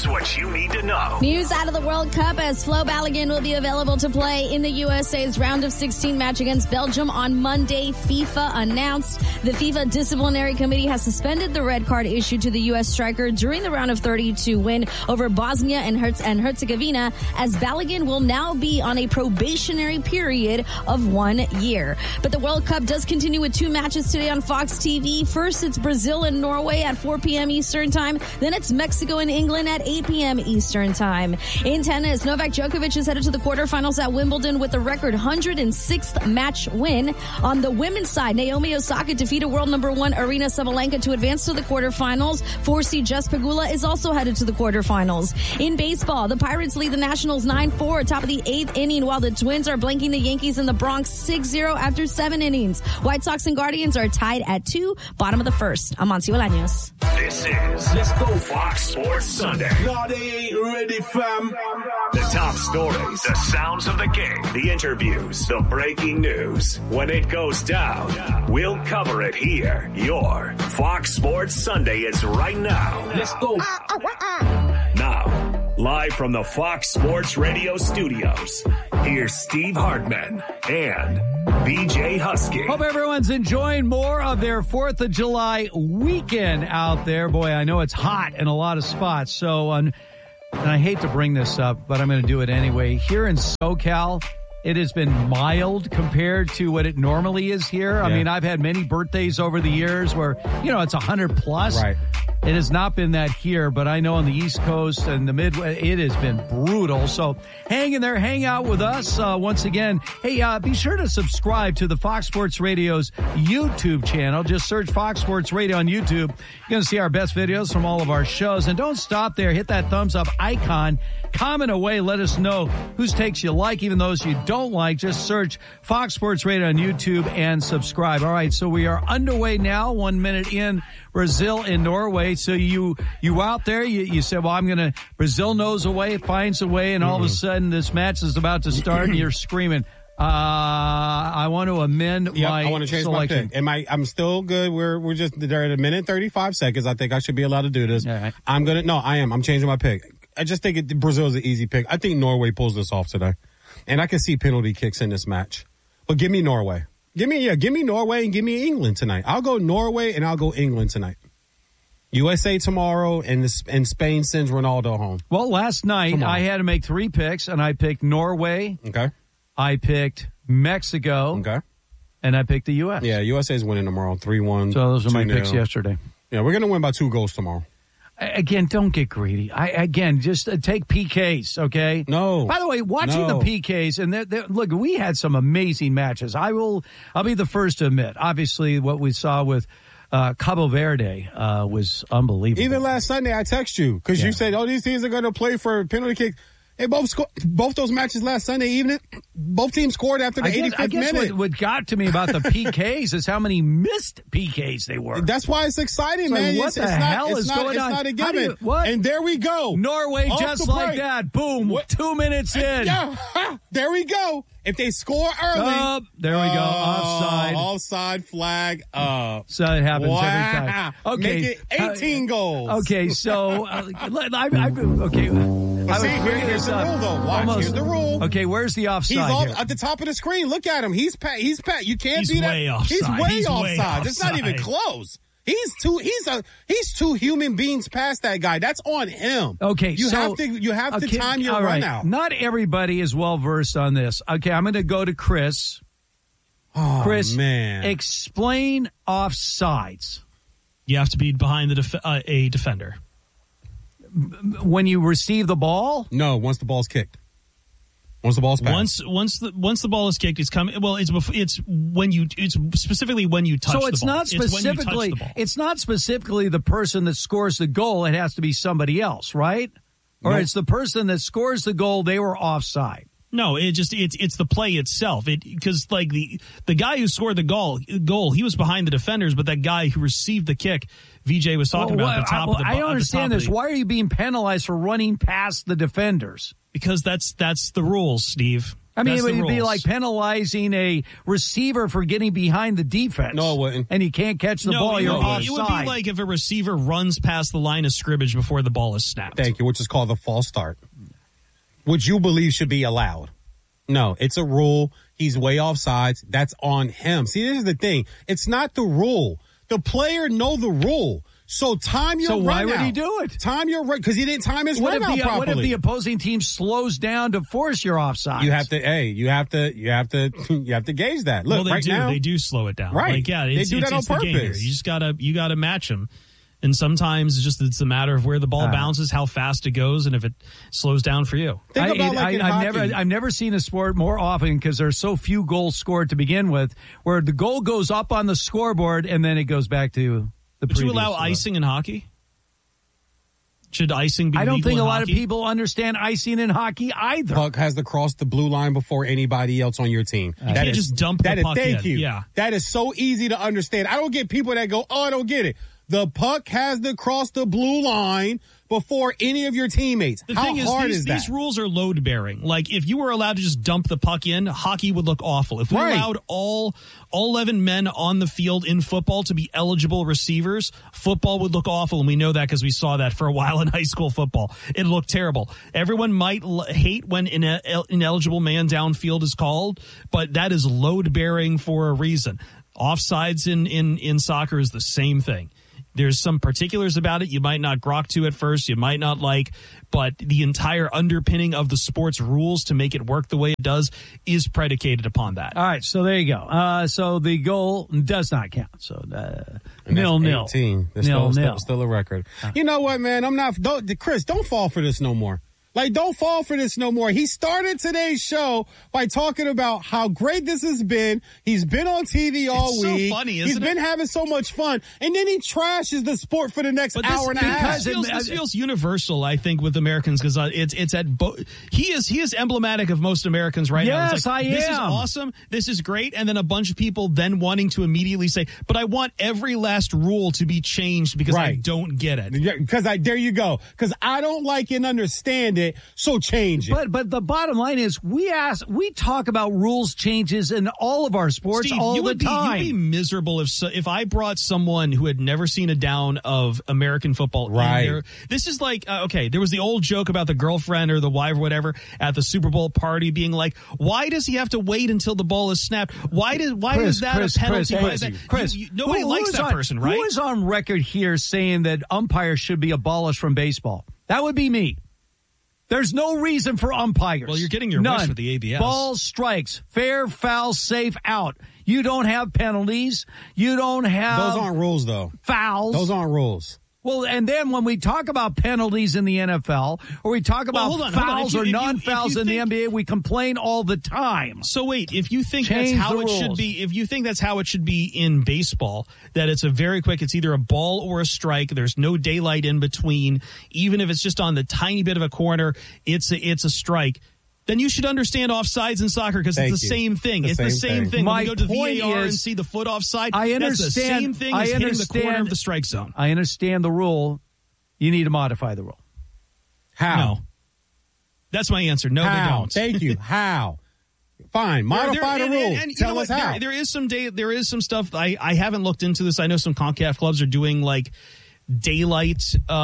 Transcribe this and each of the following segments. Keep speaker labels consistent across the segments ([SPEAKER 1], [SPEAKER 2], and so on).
[SPEAKER 1] Here's what you need to know.
[SPEAKER 2] News out of the World Cup as Flo Balogun will be available to play in the USA's round of 16 match against Belgium on Monday. FIFA announced the FIFA disciplinary committee has suspended the red card issued to the U.S. striker during the round of 32 win over Bosnia and Herzegovina, as Balogun will now be on a probationary period of 1 year. But the World Cup does continue with 2 matches today on Fox TV. First, it's Brazil and Norway at 4 p.m. Eastern Time. Then it's Mexico and England at 8 p.m. Eastern Time. In tennis, Novak Djokovic is headed to the quarterfinals at Wimbledon with a record 106th match win. On the women's side, Naomi Osaka defeated world number 1 Aryna Sabalenka to advance to the quarterfinals. 4-seed Jess Pegula is also headed to the quarterfinals. In baseball, the Pirates lead the Nationals 9-4, top of the 8th inning, while the Twins are blanking the Yankees in the Bronx 6-0 after 7 innings. White Sox and Guardians are tied at 2, bottom of the first. I'm Monty Bolaños.
[SPEAKER 1] This is Let's Go Fox Sports Sunday.
[SPEAKER 3] No, they ain't ready, fam.
[SPEAKER 1] The top stories, the sounds of the game, the interviews, the breaking news. When it goes down, we'll cover it here. Your Fox Sports Sunday is right now.
[SPEAKER 3] Let's go.
[SPEAKER 1] Now, live from the Fox Sports Radio studios, here's Steve Hartman and BJ Husky.
[SPEAKER 4] Hope everyone's enjoying more of their 4th of July weekend out there. Boy, I know it's hot in a lot of spots. So, and I hate to bring this up, but I'm going to do it anyway. Here in SoCal, it has been mild compared to what it normally is here. I mean, I've had many birthdays over the years where, it's 100 plus. Right. It has not been that here, but I know on the East Coast and the Midwest, it has been brutal. So hang in there, hang out with us once again. Hey, be sure to subscribe to the Fox Sports Radio's YouTube channel. Just search Fox Sports Radio on YouTube. You're going to see our best videos from all of our shows. And don't stop there. Hit that thumbs up icon. Comment away. Let us know whose takes you like, even those you don't like. Just search Fox Sports Radio on YouTube and subscribe. All right, so we are underway now, 1 minute in. Brazil and Norway. So you out there, you said, well, Brazil knows a way, finds a way, and all of a sudden this match is about to start and you're screaming, I want to amend my
[SPEAKER 5] I want to change
[SPEAKER 4] selection.
[SPEAKER 5] my pick. I'm still good. We're just there at 1 minute and 35 seconds. I think I should be allowed to do this.
[SPEAKER 4] Right.
[SPEAKER 5] I'm changing my pick. I just think Brazil is an easy pick. I think Norway pulls this off today. And I can see penalty kicks in this match. But give me Norway. Give me Norway and give me England tonight. I'll go Norway and I'll go England tonight. USA tomorrow, and Spain sends Ronaldo home.
[SPEAKER 4] Well, last night I had to make 3 picks, and I picked Norway.
[SPEAKER 5] Okay.
[SPEAKER 4] I picked Mexico.
[SPEAKER 5] Okay.
[SPEAKER 4] And I picked the U.S.
[SPEAKER 5] Yeah, USA's winning tomorrow, 3-1.
[SPEAKER 4] So those are my
[SPEAKER 5] 2-0.
[SPEAKER 4] picks yesterday.
[SPEAKER 5] Yeah, we're going to win by 2 goals tomorrow.
[SPEAKER 4] Again, don't get greedy. Just take PKs, okay?
[SPEAKER 5] No.
[SPEAKER 4] By the way, watching the PKs, and look, we had some amazing matches. I'll be the first to admit. Obviously, what we saw with Cabo Verde was unbelievable.
[SPEAKER 5] Even last Sunday, I text you because you said, these teams are going to play for penalty kick. Hey, both those matches last Sunday evening, both teams scored after the 85th minute.
[SPEAKER 4] What got to me about the PKs is how many missed PKs they were.
[SPEAKER 5] That's why it's exciting, man.
[SPEAKER 4] What the hell is going on?
[SPEAKER 5] It's not a given. And there we go.
[SPEAKER 4] Norway just like that. Boom. 2 minutes in.
[SPEAKER 5] Yeah. There we go. If they score early.
[SPEAKER 4] There we go. Offside.
[SPEAKER 5] Offside flag up.
[SPEAKER 4] So it happens every time. Okay.
[SPEAKER 5] Make it 18 goals.
[SPEAKER 4] Okay, so
[SPEAKER 5] Here's the rule, though. Watch. Here's the rule.
[SPEAKER 4] Okay, where's the offside?
[SPEAKER 5] He's at the top of the screen. Look at him. He's pat. You can't be that.
[SPEAKER 6] Way offside.
[SPEAKER 5] He's way offside. It's not even close. He's two human beings past that guy. That's on him.
[SPEAKER 4] Okay,
[SPEAKER 5] you have to time your run out.
[SPEAKER 4] Not everybody is well versed on this. Okay, I'm going to go to Chris.
[SPEAKER 5] Oh,
[SPEAKER 4] Chris,
[SPEAKER 5] man.
[SPEAKER 4] Explain offsides.
[SPEAKER 6] You have to be behind a defender.
[SPEAKER 4] When you receive the ball?
[SPEAKER 5] No, once the ball's kicked. Once the ball's passed.
[SPEAKER 6] Once the ball is kicked, it's coming. Well, it's specifically when you touch the ball.
[SPEAKER 4] So it's not specifically. It's not specifically the person that scores the goal. It has to be somebody else, right? Or it's the person that scores the goal. They were offside.
[SPEAKER 6] No, it's the play itself. Because like the guy who scored the goal, he was behind the defenders, but that guy who received the kick, VJ was talking about at the top of the.
[SPEAKER 4] I don't understand this. Why are you being penalized for running past the defenders?
[SPEAKER 6] Because that's the rules, Steve.
[SPEAKER 4] I mean,
[SPEAKER 6] That's
[SPEAKER 4] it
[SPEAKER 6] the
[SPEAKER 4] would be
[SPEAKER 6] rules.
[SPEAKER 4] like penalizing a receiver for getting behind the defense.
[SPEAKER 5] No, it wouldn't.
[SPEAKER 4] And he can't catch the ball, you're offside.
[SPEAKER 6] It would be like if a receiver runs past the line of scrimmage before the ball is snapped.
[SPEAKER 5] Thank you, which is called the false start, which you believe should be allowed. No, it's a rule. He's way off sides. That's on him. See, this is the thing. It's not the rule. The player know the rule. So time your
[SPEAKER 4] So why
[SPEAKER 5] run
[SPEAKER 4] would
[SPEAKER 5] out.
[SPEAKER 4] he do it?
[SPEAKER 5] Time your run, because he didn't time his
[SPEAKER 4] What
[SPEAKER 5] run
[SPEAKER 4] if,
[SPEAKER 5] out
[SPEAKER 4] the,
[SPEAKER 5] properly.
[SPEAKER 4] what if the opposing team slows down to force your offside?
[SPEAKER 5] You have to gauge that. Look,
[SPEAKER 6] Well, they
[SPEAKER 5] right
[SPEAKER 6] do.
[SPEAKER 5] now.
[SPEAKER 6] They do slow it down.
[SPEAKER 5] Right.
[SPEAKER 6] Like, yeah,
[SPEAKER 5] They
[SPEAKER 6] it's,
[SPEAKER 5] do that on
[SPEAKER 6] it's the game here.
[SPEAKER 5] purpose.
[SPEAKER 6] You just gotta match them. And sometimes it's a matter of where the ball bounces, how fast it goes, and if it slows down for you.
[SPEAKER 5] Think about like in hockey.
[SPEAKER 4] I've never seen a sport more often because there's so few goals scored to begin with, where the goal goes up on the scoreboard and then it goes back to the
[SPEAKER 6] Would you
[SPEAKER 4] previous
[SPEAKER 6] allow
[SPEAKER 4] score.
[SPEAKER 6] icing in hockey? Should icing be
[SPEAKER 4] I don't
[SPEAKER 6] legal
[SPEAKER 4] think
[SPEAKER 6] in
[SPEAKER 4] a lot of
[SPEAKER 6] hockey?
[SPEAKER 4] people understand icing in hockey either.
[SPEAKER 5] Puck has to cross the blue line before anybody else on your team.
[SPEAKER 6] You can't just dump the puck
[SPEAKER 5] Thank
[SPEAKER 6] in.
[SPEAKER 5] you.
[SPEAKER 6] Yeah.
[SPEAKER 5] That is so easy to understand. I don't get people that go, oh, I don't get it. The puck has to cross the blue line before any of your teammates.
[SPEAKER 6] The
[SPEAKER 5] How
[SPEAKER 6] thing is,
[SPEAKER 5] hard
[SPEAKER 6] these,
[SPEAKER 5] is that?
[SPEAKER 6] these rules are load bearing. Like, if you were allowed to just dump the puck in, hockey would look awful. If we
[SPEAKER 5] Right.
[SPEAKER 6] allowed all 11 men on the field in football to be eligible receivers, football would look awful. And we know that because we saw that for a while in high school football. It looked terrible. Everyone might hate when an ineligible man downfield is called, but that is load bearing for a reason. Offsides in soccer is the same thing. There's some particulars about it you might not grok to at first, you might not like, but the entire underpinning of the sport's rules to make it work the way it does is predicated upon that.
[SPEAKER 4] All right, so there you go. So the goal does not count. So
[SPEAKER 5] And that's
[SPEAKER 4] 0-0.
[SPEAKER 5] 18. That's still a record. You know what, man? Chris, don't fall for this no more. Like, don't fall for this no more. He started today's show by talking about how great this has been. He's been on TV all
[SPEAKER 6] It's so
[SPEAKER 5] week.
[SPEAKER 6] funny, isn't
[SPEAKER 5] He's been
[SPEAKER 6] it?
[SPEAKER 5] having so much fun. And then he trashes the sport for the next hour and a half.
[SPEAKER 6] This feels universal, I think, with Americans because it's at he is emblematic of most Americans right now.
[SPEAKER 4] Yes,
[SPEAKER 6] It's like,
[SPEAKER 4] I
[SPEAKER 6] This is
[SPEAKER 4] am.
[SPEAKER 6] awesome. This is great. And then a bunch of people then wanting to immediately say, but I want every last rule to be changed because I
[SPEAKER 5] Right.
[SPEAKER 6] don't get it.
[SPEAKER 5] Yeah, there you go. Because I don't like and understand it, so change it.
[SPEAKER 4] But the bottom line is we talk about rules changes in all of our sports
[SPEAKER 6] Steve,
[SPEAKER 4] all
[SPEAKER 6] you
[SPEAKER 4] the
[SPEAKER 6] would
[SPEAKER 4] time.
[SPEAKER 6] You'd be miserable if I brought someone who had never seen a down of American football
[SPEAKER 5] Right.
[SPEAKER 6] in there. This is like, okay, there was the old joke about the girlfriend or the wife or whatever at the Super Bowl party being like, why does he have to wait until the ball is snapped? Why is that a penalty?
[SPEAKER 4] Chris,
[SPEAKER 6] Nobody likes that person, right?
[SPEAKER 4] Who is on record here saying that umpires should be abolished from baseball? That would be me. There's no reason for umpires.
[SPEAKER 6] Well, you're getting your
[SPEAKER 4] None.
[SPEAKER 6] wish with the ABS.
[SPEAKER 4] Balls, strikes, fair, foul, safe, out. You don't have penalties. You don't have
[SPEAKER 5] Those aren't rules, though.
[SPEAKER 4] fouls.
[SPEAKER 5] Those aren't rules.
[SPEAKER 4] Well, and then when we talk about penalties in the NFL, or we talk about
[SPEAKER 6] hold on.
[SPEAKER 4] fouls
[SPEAKER 6] If
[SPEAKER 4] or
[SPEAKER 6] you
[SPEAKER 4] non-fouls in the NBA, we complain all the time.
[SPEAKER 6] So wait, if you think
[SPEAKER 4] Change
[SPEAKER 6] that's how
[SPEAKER 4] the
[SPEAKER 6] it should
[SPEAKER 4] rules.
[SPEAKER 6] be, if you think that's how it should be in baseball, that it's a very quick, it's either a ball or a strike. There's no daylight in between. Even if it's just on the tiny bit of a corner, it's a strike. Then you should understand offsides in soccer because it's the same thing. It's the same thing.
[SPEAKER 4] My
[SPEAKER 6] When you go to
[SPEAKER 4] point
[SPEAKER 6] VAR and
[SPEAKER 4] is,
[SPEAKER 6] see the foot offside,
[SPEAKER 4] I
[SPEAKER 6] that's the
[SPEAKER 4] understand-
[SPEAKER 6] same thing
[SPEAKER 4] I
[SPEAKER 6] as hitting the
[SPEAKER 4] understand-
[SPEAKER 6] corner of the strike zone.
[SPEAKER 4] I understand the rule. You need to modify the rule.
[SPEAKER 5] How?
[SPEAKER 6] No. That's my answer. No, they
[SPEAKER 5] How?
[SPEAKER 6] don't.
[SPEAKER 5] Thank you. How? Fine. Modify the rule.
[SPEAKER 6] And you
[SPEAKER 5] Tell
[SPEAKER 6] know
[SPEAKER 5] us
[SPEAKER 6] what?
[SPEAKER 5] how.
[SPEAKER 6] There is some stuff. I haven't looked into this. I know some CONCACAF clubs are doing like daylight.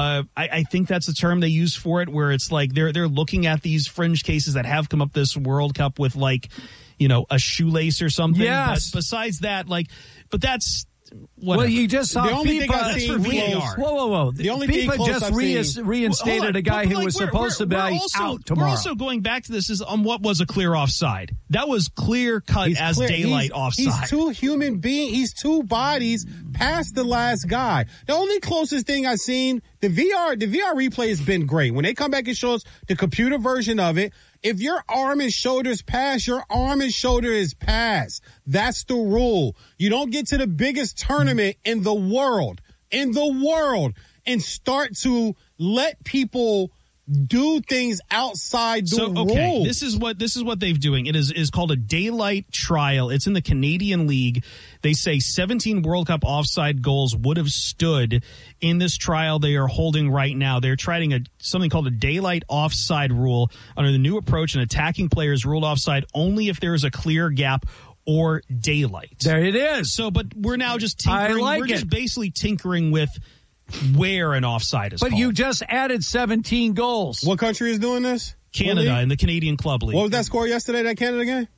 [SPEAKER 6] I think that's the term they use for it, where it's like they're looking at these fringe cases that have come up this World Cup with like, a shoelace or something.
[SPEAKER 4] Yes.
[SPEAKER 6] But besides that, but that's whatever.
[SPEAKER 4] Well, you just saw
[SPEAKER 5] The only thing
[SPEAKER 4] FIFA.
[SPEAKER 5] I've seen
[SPEAKER 6] for VAR.
[SPEAKER 4] Whoa.
[SPEAKER 5] The only thing
[SPEAKER 4] FIFA
[SPEAKER 5] close
[SPEAKER 4] just
[SPEAKER 5] I've seen-
[SPEAKER 4] reinstated
[SPEAKER 6] Hold on,
[SPEAKER 4] a guy
[SPEAKER 6] but
[SPEAKER 4] who was supposed to be out tomorrow.
[SPEAKER 6] We're also going back to this is on what was a clear offside. That was clear cut
[SPEAKER 5] He's
[SPEAKER 6] as
[SPEAKER 5] clear.
[SPEAKER 6] daylight offside.
[SPEAKER 5] He's two human beings. He's two bodies past the last guy. The only closest thing I've seen, the VR replay has been great. When they come back and show us the computer version of it, if your arm and shoulders pass, your arm and shoulder is pass. That's the rule. You don't get to the biggest tournament in the world, and start to let people do things outside the rules.
[SPEAKER 6] This is what they've doing. It is called a daylight trial. It's in the Canadian League. They say 17 World Cup offside goals would have stood in this trial they are holding right now. They're trying something called a daylight offside rule. Under the new approach, an attacking player is ruled offside only if there is a clear gap or daylight.
[SPEAKER 4] There it is.
[SPEAKER 6] So, but we're now just tinkering. We're just basically tinkering with where an offside is
[SPEAKER 4] But
[SPEAKER 6] called.
[SPEAKER 4] you just added 17 goals.
[SPEAKER 5] What country is doing this?
[SPEAKER 6] Canada in the Canadian Club League.
[SPEAKER 5] What was that score yesterday, that Canada game?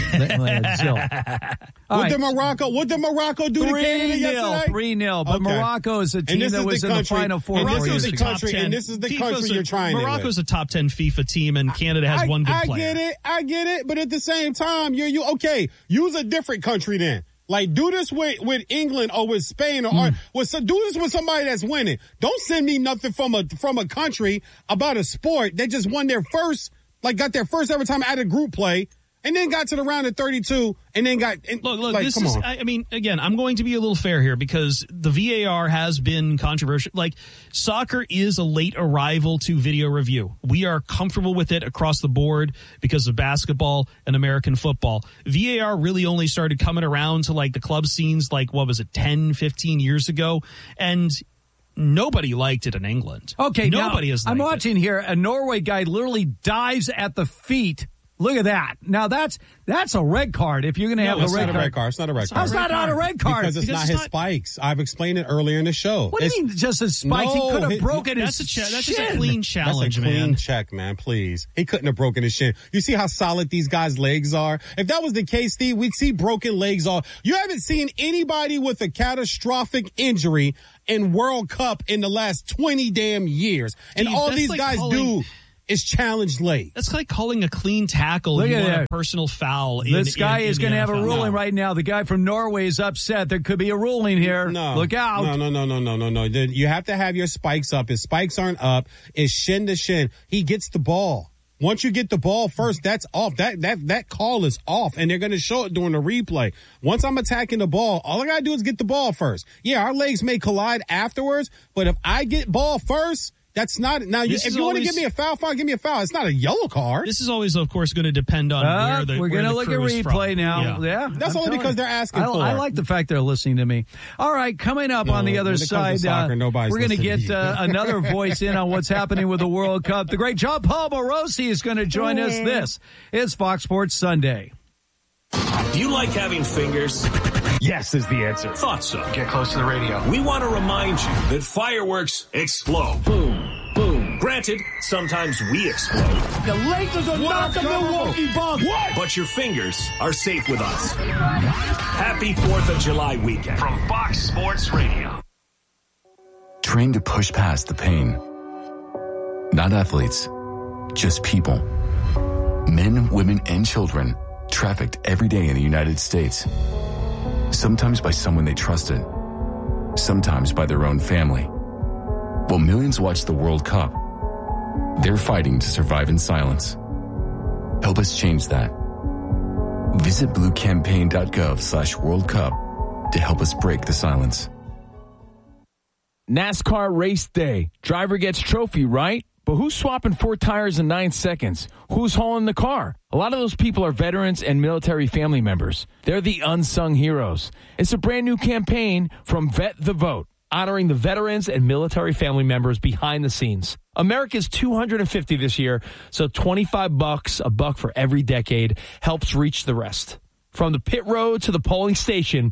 [SPEAKER 4] What
[SPEAKER 5] did Morocco do to Canada yesterday?
[SPEAKER 4] 3-0. But
[SPEAKER 5] Okay.
[SPEAKER 4] Morocco is a team that was in the Final Four.
[SPEAKER 5] And this is the
[SPEAKER 6] 10.
[SPEAKER 5] country, and this is the country you're trying to
[SPEAKER 6] Morocco's a top 10 FIFA team, and Canada has one good player.
[SPEAKER 5] I get it. But at the same time, you okay. Use a different country then. Like, do this with England or with Spain or do this with somebody that's winning. Don't send me nothing from a country about a sport that just won their first, got their first ever time at a group play. And then got to the round of 32, and then got...
[SPEAKER 6] Look, this is... I mean, again, I'm going to be a little fair here because the VAR has been controversial. Like, soccer is a late arrival to video review. We are comfortable with it across the board because of basketball and American football. VAR really only started coming around to, the club scenes, 10, 15 years ago, and... Nobody liked it in England.
[SPEAKER 4] Okay,
[SPEAKER 6] nobody has liked
[SPEAKER 4] I'm watching here. A Norway guy literally dives at the feet. Look at that. Now, that's a red card if you're going to have a red card.
[SPEAKER 5] It's not a red card. It's not a red card.
[SPEAKER 4] How's that not a red card?
[SPEAKER 5] Because it's not his spikes. I've explained it earlier in the show.
[SPEAKER 4] What do you mean just his spikes? He could have broken his shin.
[SPEAKER 6] That's just a clean challenge,
[SPEAKER 5] That's a clean check, man, please. He couldn't have broken his shin. You see how solid these guys' legs are? If that was the case, Steve, we'd see broken legs all. You haven't seen anybody with a catastrophic injury in World Cup in the last 20 damn years. And
[SPEAKER 6] Steve,
[SPEAKER 5] all these guys do is challenge legs.
[SPEAKER 6] That's like calling a clean tackle if you want a personal foul.
[SPEAKER 4] This guy is going to have a ruling right now. The guy from Norway is upset. There could be a ruling here.
[SPEAKER 5] No.
[SPEAKER 4] Look out.
[SPEAKER 5] No. You have to have your spikes up. His spikes aren't up. It's shin to shin. He gets the ball. Once you get the ball first, that's off. That call is off, and they're going to show it during the replay. Once I'm attacking the ball, all I got to do is get the ball first. Yeah, our legs may collide afterwards, but if I get ball first, that's not. Now, if you want to give me a foul, fine, give me a foul. It's not a yellow card.
[SPEAKER 6] This is always, of course, going to depend on
[SPEAKER 4] we're going to look at replay now. Yeah,
[SPEAKER 5] that's only because they're asking for it.
[SPEAKER 4] I like the fact they're listening to me. All right, coming up on the other side,
[SPEAKER 5] soccer,
[SPEAKER 4] we're going to get another voice in on what's happening with the World Cup. The great John Paul Morosi is going to join us. This is Fox Sports Sunday.
[SPEAKER 1] Do you like having fingers?
[SPEAKER 7] Yes is the answer.
[SPEAKER 1] Thought so.
[SPEAKER 7] Get close to the radio.
[SPEAKER 1] We want to remind you that fireworks explode. Boom, boom. Granted, sometimes we explode.
[SPEAKER 3] The Lakers are not the Milwaukee Bucks. What?
[SPEAKER 1] But your fingers are safe with us. Happy 4th of July weekend from Fox Sports Radio.
[SPEAKER 8] Train to push past the pain. Not athletes, just people. Men, women, and children trafficked every day in the United States. Sometimes by someone they trusted, sometimes by their own family. While millions watch the World Cup, they're fighting to survive in silence. Help us change that. Visit bluecampaign.gov/World Cup to help us break the silence.
[SPEAKER 9] NASCAR race day. Driver gets trophy, right? But who's swapping 4 tires in 9 seconds? Who's hauling the car? A lot of those people are veterans and military family members. They're the unsung heroes. It's a brand new campaign from Vet the Vote, honoring the veterans and military family members behind the scenes. America's 250 this year, so $25, a buck for every decade, helps reach the rest. From the pit road to the polling station,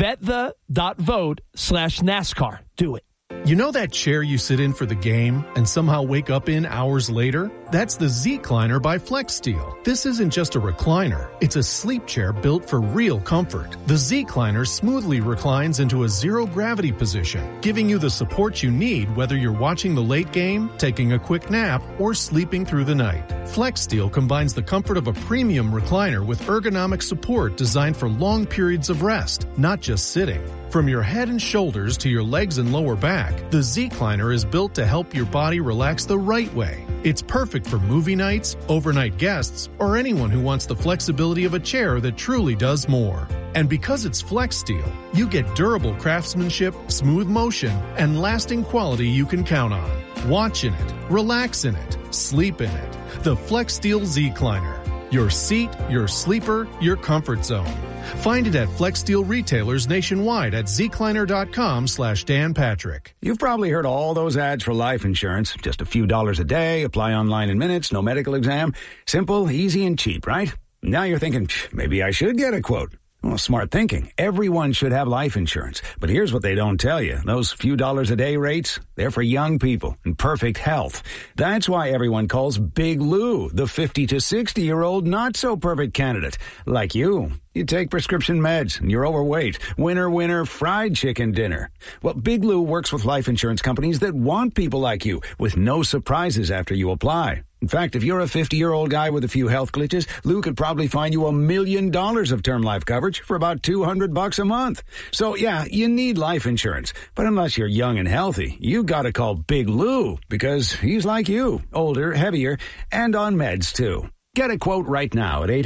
[SPEAKER 9] VetThe.vote/NASCAR. Do it.
[SPEAKER 10] You know that chair you sit in for the game and somehow wake up in hours later? That's the Z-Cliner by FlexSteel. This isn't just a recliner. It's a sleep chair built for real comfort. The Z-Cliner smoothly reclines into a zero-gravity position, giving you the support you need whether you're watching the late game, taking a quick nap, or sleeping through the night. FlexSteel combines the comfort of a premium recliner with ergonomic support designed for long periods of rest, not just sitting. From your head and shoulders to your legs and lower back, the Z-Cliner is built to help your body relax the right way. It's perfect for movie nights, overnight guests, or anyone who wants the flexibility of a chair that truly does more. And because it's FlexSteel, you get durable craftsmanship, smooth motion, and lasting quality you can count on. watch in it, relax in it, sleep in it. The FlexSteel Z-Cliner. Your seat, your sleeper, your comfort zone. Find it at FlexSteel retailers nationwide at zcliner.com/Dan Patrick.
[SPEAKER 11] You've probably heard all those ads for life insurance. Just a few dollars a day, apply online in minutes, no medical exam. Simple, easy, and cheap, right? Now you're thinking, maybe I should get a quote. Well, smart thinking. Everyone should have life insurance. But here's what they don't tell you. Those few dollars a day rates, they're for young people in perfect health. That's why everyone calls Big Lou the 50 to 60-year-old not-so-perfect candidate. Like you. You take prescription meds and you're overweight. Winner, fried chicken dinner. Well, Big Lou works with life insurance companies that want people like you with no surprises after you apply. In fact, if you're a 50-year-old guy with a few health glitches, Lou could probably find you $1 million of term life coverage for about $200 a month. So, yeah, you need life insurance. But unless you're young and healthy, you gotta call Big Lou because he's like you, older, heavier, and on meds, too. Get a quote right now at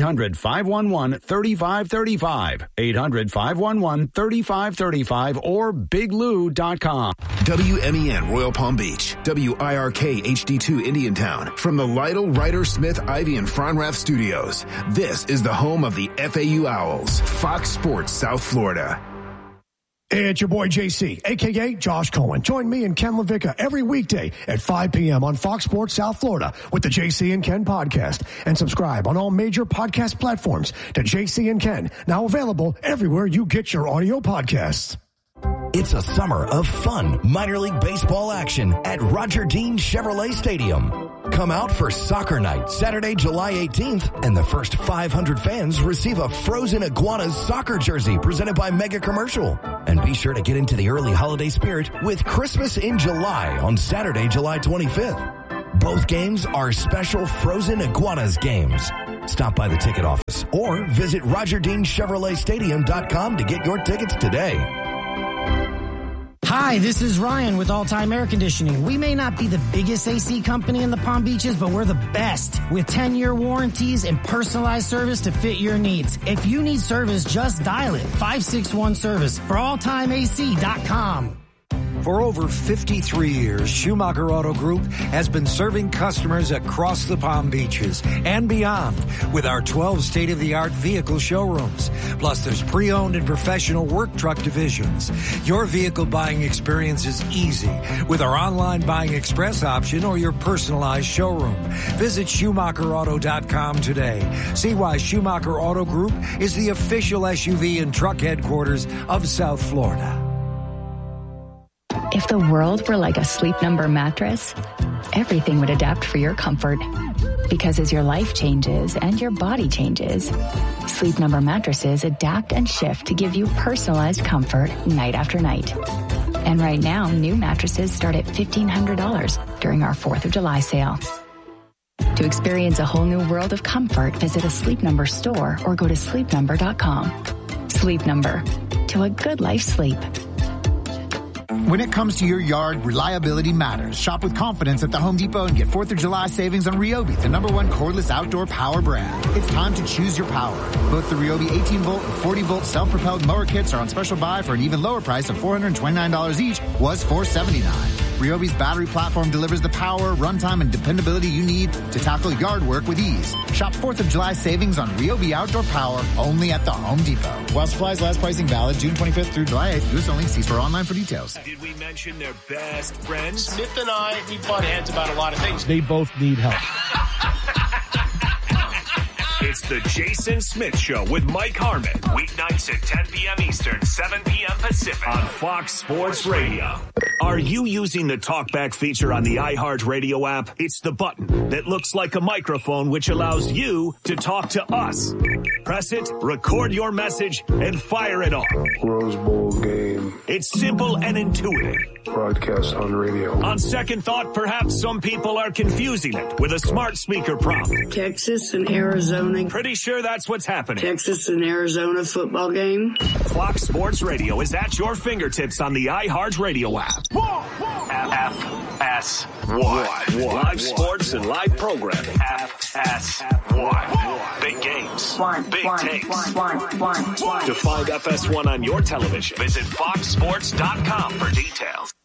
[SPEAKER 11] 800-511-3535, 800-511-3535, or biglou.com.
[SPEAKER 12] WMEN Royal Palm Beach, WIRK HD2 Indiantown. From the Lytle, Ryder, Smith, Ivy, and Fronrath studios, this is the home of the FAU Owls, Fox Sports South Florida.
[SPEAKER 3] Hey, it's your boy JC, a.k.a. Josh Cohen. Join me and Ken LaVicka every weekday at 5 p.m. on Fox Sports South Florida with the JC and Ken podcast. And subscribe on all major podcast platforms to JC and Ken, now available everywhere you get your audio podcasts.
[SPEAKER 13] It's a summer of fun minor league baseball action at Roger Dean Chevrolet Stadium. Come out for Soccer Night, Saturday, July 18th, and the first 500 fans receive a Frozen Iguanas soccer jersey presented by Mega Commercial. And be sure to get into the early holiday spirit with Christmas in July on Saturday, July 25th. Both games are special Frozen Iguanas games. Stop by the ticket office or visit RogerDeanChevroletStadium.com to get your tickets today.
[SPEAKER 14] Hi, this is Ryan with All Time Air Conditioning. We may not be the biggest AC company in the Palm Beaches, but we're the best with 10-year warranties and personalized service to fit your needs. If you need service, just dial it. 561-SERVICE for alltimeac.com.
[SPEAKER 15] For over 53 years, Schumacher Auto Group has been serving customers across the Palm Beaches and beyond with our 12 state-of-the-art vehicle showrooms. Plus, there's pre-owned and professional work truck divisions. Your vehicle buying experience is easy with our online buying express option or your personalized showroom. Visit SchumacherAuto.com today. See why Schumacher Auto Group is the official SUV and truck headquarters of South Florida.
[SPEAKER 16] If the world were like a Sleep Number mattress, everything would adapt for your comfort. Because as your life changes and your body changes, Sleep Number mattresses adapt and shift to give you personalized comfort night after night. And right now, new mattresses start at $1,500 during our 4th of July sale. To experience a whole new world of comfort, visit a Sleep Number store or go to sleepnumber.com. Sleep Number. To a good life sleep.
[SPEAKER 17] When it comes to your yard, reliability matters. Shop with confidence at the Home Depot and get 4th of July savings on Ryobi, the #1 cordless outdoor power brand. It's time to choose your power. Both the Ryobi 18-volt and 40-volt self-propelled mower kits are on special buy for an even lower price of $429 each, was $479. Ryobi's battery platform delivers the power, runtime, and dependability you need to tackle yard work with ease. Shop 4th of July savings on Ryobi outdoor power only at the Home Depot. While supplies last, pricing valid June 25th through July 8th. US only. See store online for details.
[SPEAKER 1] Did we mention their best friends?
[SPEAKER 18] Smith and I, we butt heads about a lot of things.
[SPEAKER 10] They both need help.
[SPEAKER 1] It's the Jason Smith Show with Mike Harmon. Weeknights at 10 p.m. Eastern, 7 p.m. Pacific on Fox Sports Radio. Are you using the TalkBack feature on the iHeartRadio app? It's the button that looks like a microphone which allows you to talk to us. Press it, record your message, and fire it off.
[SPEAKER 19] Rose Bowl game.
[SPEAKER 1] It's simple and intuitive.
[SPEAKER 19] Broadcast on radio.
[SPEAKER 1] On second thought, perhaps some people are confusing it with a smart speaker prompt.
[SPEAKER 20] Texas and Arizona.
[SPEAKER 1] Pretty sure that's what's happening.
[SPEAKER 20] Texas and Arizona football game.
[SPEAKER 1] Fox Sports Radio is at your fingertips on the iHeartRadio app. FS1. Live sports and live programming. FS1. Big games. Big takes. To find FS1 on your television, visit foxsports.com for details.